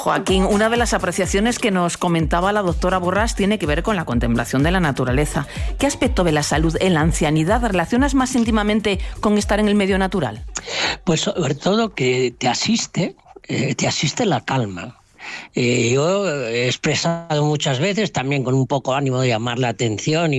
Joaquín, una de las apreciaciones que nos comentaba la doctora Borrás tiene que ver con la contemplación de la naturaleza. ¿Qué aspecto de la salud en la ancianidad relacionas más íntimamente con estar en el medio natural? Pues sobre todo que te asiste la calma. Yo he expresado muchas veces, también con un poco ánimo de llamar la atención y